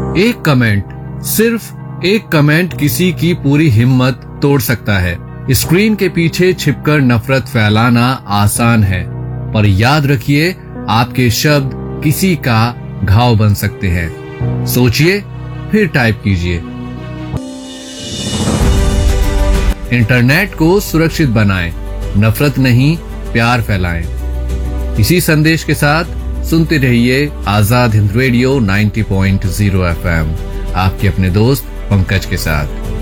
एक कमेंट, सिर्फ एक कमेंट किसी की पूरी हिम्मत तोड़ सकता है। स्क्रीन के पीछे छिपकर नफरत फैलाना आसान है, पर याद रखिए आपके शब्द किसी का घाव बन सकते हैं। सोचिए फिर टाइप कीजिए। इंटरनेट को सुरक्षित बनाएं, नफरत नहीं प्यार फैलाएं। इसी संदेश के साथ सुनते रहिए आजाद हिंद रेडियो 90.0 FM, आपके अपने दोस्त पंकज के साथ।